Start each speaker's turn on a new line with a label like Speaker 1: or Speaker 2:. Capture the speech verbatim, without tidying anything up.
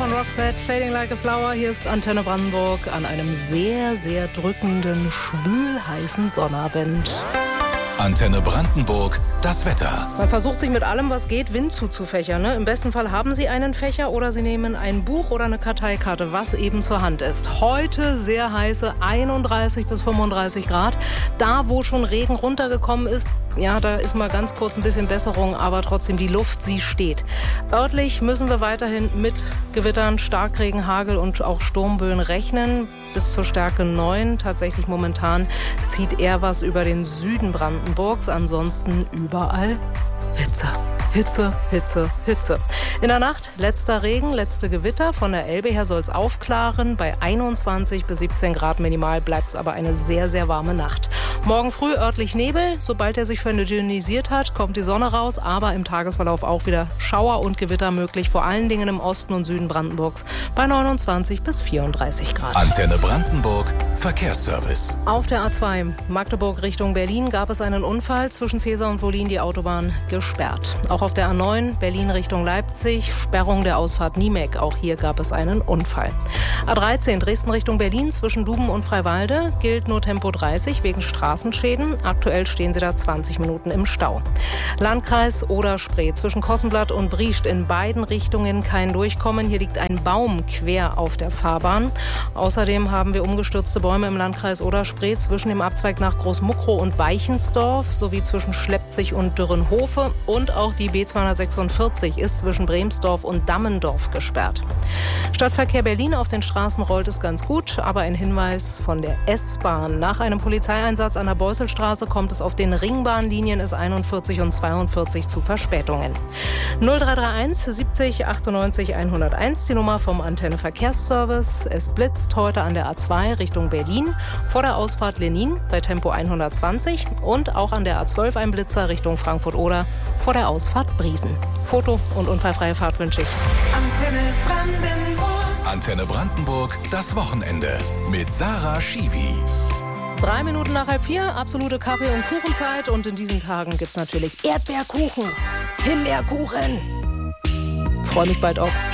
Speaker 1: von Roxette, Fading Like a Flower. Hier ist Antenne Brandenburg an einem sehr, sehr drückenden, schwülheißen Sonnabend.
Speaker 2: Antenne Brandenburg, das Wetter.
Speaker 1: Man versucht sich mit allem, was geht, Wind zuzufächern. Ne? Im besten Fall haben Sie einen Fächer oder Sie nehmen ein Buch oder eine Karteikarte, was eben zur Hand ist. Heute sehr heiße einunddreißig bis fünfunddreißig Grad. Da, wo schon Regen runtergekommen ist, ja, da ist mal ganz kurz ein bisschen Besserung, aber trotzdem die Luft, sie steht. Örtlich müssen wir weiterhin mit Gewittern, Starkregen, Hagel und auch Sturmböen rechnen. Bis zur Stärke neun. Tatsächlich momentan zieht eher was über den Süden Brandenburgs. Ansonsten überall Hitze. Hitze, Hitze, Hitze. In der Nacht letzter Regen, letzte Gewitter. Von der Elbe her soll es aufklaren. Bei einundzwanzig bis siebzehn Grad minimal bleibt es aber eine sehr, sehr warme Nacht. Morgen früh örtlich Nebel. Sobald er sich verdünnisiert hat, kommt die Sonne raus. Aber im Tagesverlauf auch wieder Schauer und Gewitter möglich. Vor allen Dingen im Osten und Süden Brandenburgs bei neunundzwanzig bis vierunddreißig Grad.
Speaker 2: Antenne Brandenburg, Verkehrsservice.
Speaker 1: Auf der A zwei Magdeburg Richtung Berlin gab es einen Unfall. Zwischen Cäsar und Wollin die Autobahn gesperrt. Auch auf der A neun Berlin Richtung Leipzig, Sperrung der Ausfahrt Niemek. Auch hier gab es einen Unfall. A dreizehn Dresden Richtung Berlin zwischen Duben und Freiwalde gilt nur Tempo dreißig wegen Straßenschäden. Aktuell stehen Sie da zwanzig Minuten im Stau. Landkreis Oder-Spree zwischen Kossenblatt und Briest in beiden Richtungen kein Durchkommen. Hier liegt ein Baum quer auf der Fahrbahn. Außerdem haben wir umgestürzte Bäume im Landkreis Oder-Spree zwischen dem Abzweig nach Großmuckrow und Weichensdorf sowie zwischen Schleppzig und Dürrenhofe. Und auch die B zweihundertsechsundvierzig ist zwischen Bremsdorf und Dammendorf gesperrt. Stadtverkehr Berlin, auf den Straßen rollt es ganz gut, aber ein Hinweis von der S-Bahn. Nach einem Polizeieinsatz an der Beusselstraße kommt es auf den Ringbahnlinien S einundvierzig und zweiundvierzig zu Verspätungen. null drei drei eins siebzig achtundneunzig hunderteins, die Nummer vom Antenne Verkehrsservice. Es blitzt heute an der A zwei Richtung Berlin, vor der Ausfahrt Lenin bei Tempo hundertzwanzig und auch an der A zwölf ein Blitzer Richtung Frankfurt-Oder vor der Ausfahrt Briesen. Foto und unfallfreie Fahrt wünsche ich.
Speaker 2: Antenne Brandenburg. Antenne Brandenburg, das Wochenende mit Sarah Schiwi.
Speaker 1: Drei Minuten nach halb vier, absolute Kaffee- und Kuchenzeit. Und in diesen Tagen gibt es natürlich Erdbeerkuchen, Himbeerkuchen. Freue mich bald auf